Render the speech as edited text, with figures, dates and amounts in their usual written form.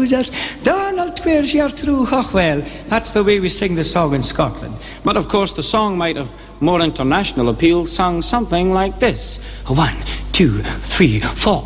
trousers. Donald wears your true well. That's the way we sing the song in Scotland. But of course the song might have more international appeal, sung something like this. 1, 2, 3, 4.